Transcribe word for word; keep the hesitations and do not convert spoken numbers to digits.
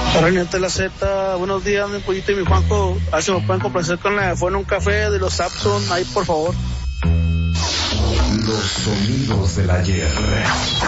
Reuniente de la Z, buenos días, mi pollito y mi Juanjo. A ver si me pueden complacer con la de Fue en un café de los Sapson, ahí por favor. Los sonidos del ayer.